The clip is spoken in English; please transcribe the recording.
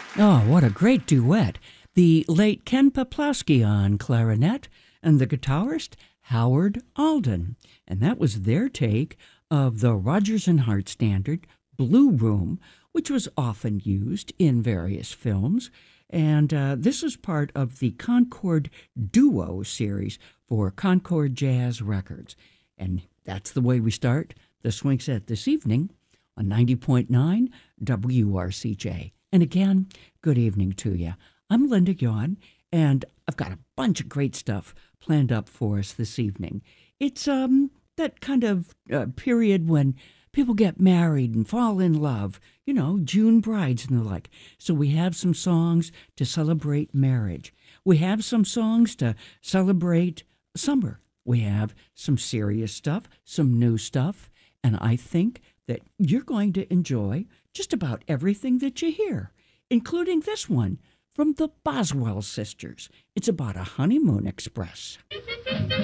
Oh, what a great duet. The late Ken Peplowski on clarinet and the guitarist Howard Alden. And that was their take of the Rodgers and Hart standard Blue Room, which was often used in various films. And this is part of the Concord Duo series for Concord Jazz Records. And that's the way we start the Swing Set this evening on 90.9 WRCJ. And again, good evening to you. I'm Linda Yawn, and I've got a bunch of great stuff planned up for us this evening. It's that kind of period when people get married and fall in love, you know, June brides and the like. So we have some songs to celebrate marriage. We have some songs to celebrate summer. We have some serious stuff, some new stuff, and I think that you're going to enjoy just about everything that you hear, including this one from the Boswell sisters. It's about a honeymoon express.